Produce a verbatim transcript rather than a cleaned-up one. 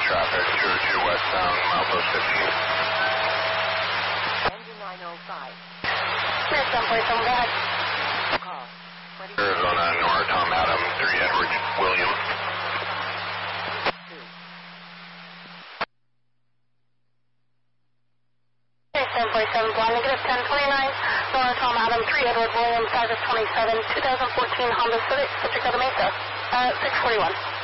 traffic, two oh two westbound, milepost fifteen. Engine nine oh five. Arizona, go ahead. Call. Arizona, Nora, Tom, Adam, three Edward, William. seven forty-seven, blind negative ten twenty-nine, Nora, Tom, Adam, three Edward, William, five twenty-seven, two thousand fourteen Honda Civic, subject out of Mesa, uh, six forty-one.